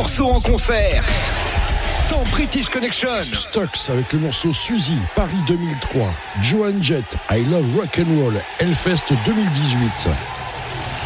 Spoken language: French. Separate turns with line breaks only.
morceaux en concert dans British Connection.
Stux avec le morceau Suzy, Paris 2003. Joan Jett, I Love Rock'n'Roll, Hellfest 2018.